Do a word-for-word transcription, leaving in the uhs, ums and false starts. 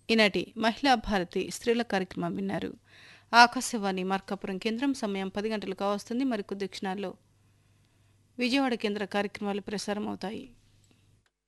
ఈనాటి మహిళా భారతి స్త్రీల కార్యక్రమం విన్నారు. ఆకాశవాణి మార్కాపురం కేంద్రం సమయం పది గంటలకు వస్తుంది. మరికొద్ది క్షణాల్లో విజయవాడ కేంద్ర కార్యక్రమాలు ప్రసారం అవుతాయి.